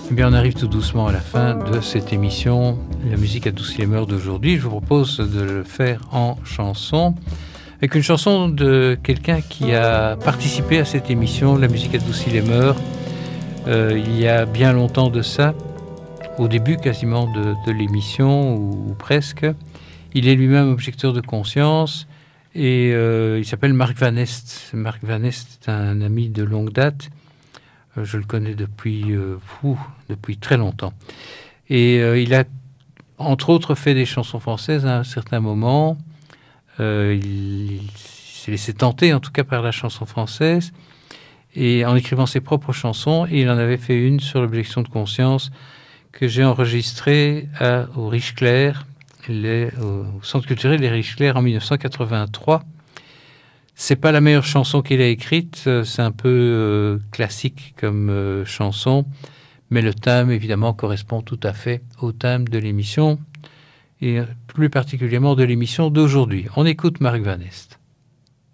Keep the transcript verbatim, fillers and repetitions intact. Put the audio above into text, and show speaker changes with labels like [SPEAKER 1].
[SPEAKER 1] Eh bien, on arrive tout doucement à la fin de cette émission. La musique adoucit les mœurs d'aujourd'hui. Je vous propose de le faire en chanson, avec une chanson de quelqu'un qui a participé à cette émission, La musique adoucit les mœurs, euh, il y a bien longtemps de ça, au début quasiment de, de l'émission, ou, ou presque. Il est lui-même objecteur de conscience et euh, il s'appelle Marc Van Est. Marc Van Est est un ami de longue date. Je le connais depuis, euh, fou, depuis très longtemps. Et euh, il a, entre autres, fait des chansons françaises à un certain moment. Euh, il, il s'est laissé tenter, en tout cas, par la chanson française, et en écrivant ses propres chansons. Et il en avait fait une sur l'objection de conscience que j'ai enregistrée à, au Riche Clair, les, au, au Centre culturel des Riche Clair en dix-neuf cent quatre-vingt-trois. C'est pas la meilleure chanson qu'il a écrite, c'est un peu euh, classique comme euh, chanson, mais le thème, évidemment, correspond tout à fait au thème de l'émission, et plus particulièrement de l'émission d'aujourd'hui. On écoute Marc Van Est.